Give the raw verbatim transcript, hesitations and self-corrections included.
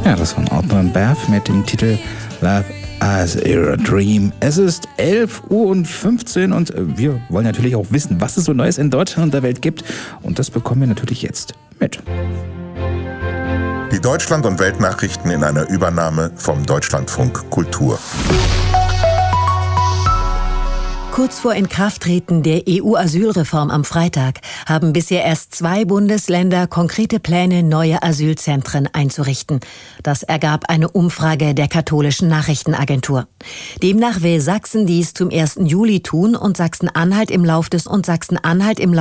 Ja, das von Arthur und Beth mit dem Titel Love as a Dream. Es ist elf Uhr fünfzehn und wir wollen natürlich auch wissen, was es so Neues in Deutschland und der Welt gibt. Und das bekommen wir natürlich jetzt mit. Die Deutschland- und Weltnachrichten in einer Übernahme vom Deutschlandfunk Kultur. Kurz vor Inkrafttreten der E U-Asylreform am Freitag haben bisher erst zwei Bundesländer konkrete Pläne, neue Asylzentren einzurichten. Das ergab eine Umfrage der katholischen Nachrichtenagentur. Demnach will Sachsen dies zum ersten Juli tun und Sachsen-Anhalt im Lauf des und Sachsen-Anhalt im Lauf